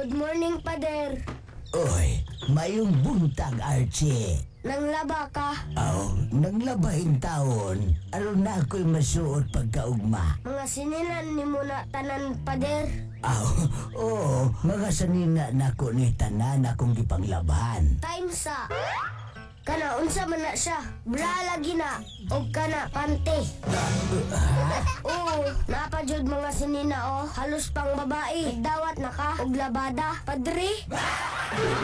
Good morning, pader. Oy, mayong buntag, Archie. Nanglaba ka. Nanglabahin taon. Aron na ako'y masuot pagkaugma. Mga sinilan ni mo na tanan, pader. Oo, mga sanina na ko ni tanan akong gipanglaban. Time sa. Kana, unsa man na siya. Bra lagi na. O kana, pante. Oo, napadyod mga sinina, oh. Halos pang babae. Nagdawat na ka. Og labada. Padre.